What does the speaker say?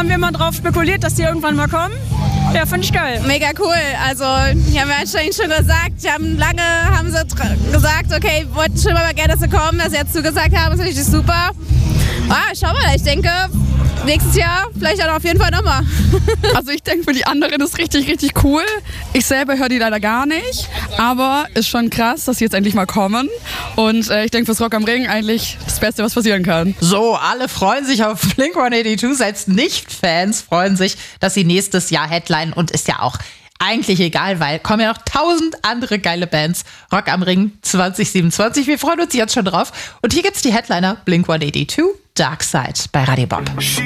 haben wir mal drauf spekuliert, dass die irgendwann mal kommen. Ja, fand ich geil. Mega cool. Also, die haben wir anscheinend schon gesagt. Haben sie gesagt, okay, wollten schon mal gerne, dass sie kommen, dass sie jetzt zugesagt haben. Das ist natürlich super. Schau mal, ich denke, nächstes Jahr vielleicht auch auf jeden Fall nochmal. Also ich denke, für die anderen ist richtig, richtig cool. Ich selber höre die leider gar nicht, aber ist schon krass, dass sie jetzt endlich mal kommen. Und ich denke, fürs Rock am Ring eigentlich das Beste, was passieren kann. So, alle freuen sich auf Blink-182, selbst Nicht-Fans freuen sich, dass sie nächstes Jahr headlinen und ist ja auch eigentlich egal, weil kommen ja noch 1000 andere geile Bands. Rock am Ring 2027. Wir freuen uns jetzt schon drauf. Und hier gibt's die Headliner Blink-182, Dark Side bei Radio Bob.